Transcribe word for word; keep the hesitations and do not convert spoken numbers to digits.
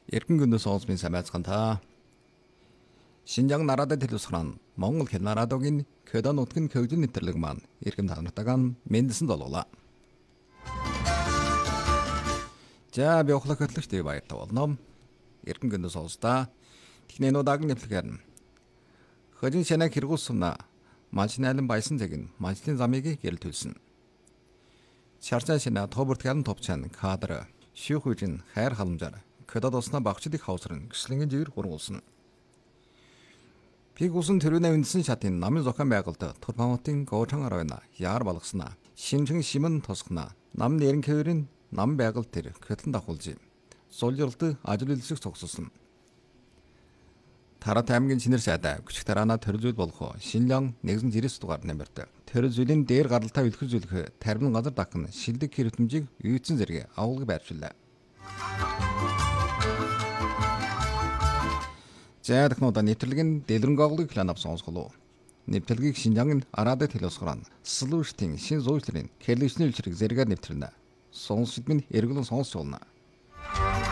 Эргэн гүнөөс оолмын самайцгантаа Шинжаан нарадад хэлусгран Монгол хэл нарадогийн Кёдо нутгийн хөгжил нэвтрэлэг маань эрхэм танартагаан мэндсэн долуулаа. За би ухлах хөтлөгчтэй баяртай болно. Эргэн гүнөөс оолстаа техникийн удааг нэвлэгээр нь хөдин шанаа хэрэгүүлсүнэ малчнайлан баясан зэгэн малчлын замыг гэрэл төлсөн. Чарчаа шинэ тобөртгэн топчан кадр шүүхүйжин хайр халамжаар Кёдо досноо багчдыг хавсран гислэнгийн жигэр гургуулсан. Пиг усан төрөний үндсэн шатын намын зохион байгуулалт Турпаматын гоочон аравна яар болгосноо шинжэн шимэн тосгоно нам нэрэн хэврийн нам байгуулалт төр хөтлөн давхуулж суулжралт ажил үйлсийг цогцолсон. Тарат аймгийн шинэр сайдаа күчиг тараана төрөлжүүл болох шинлэн нэгэн жирэс дугаар нэмэрт төрөлжүүлийн дээр гаралтай үлхэржүүлэх тарбин газар дахин шилдэг хэрэгтэмжийг үйдсэн зэрэг авалга байршиллаа. За технологи нэвтрэлгийн дэлгэрэнг оглыг план авсан сонсголоо. Нэвтрэлгийг Шинжаангийн Арадад хэлусгран Слүүштийн шин зуучлалын кэлэвчний үлчрэг зэрэгээр нэвтрэнэ. Сонсогд минь эргэлэн сонсч болно.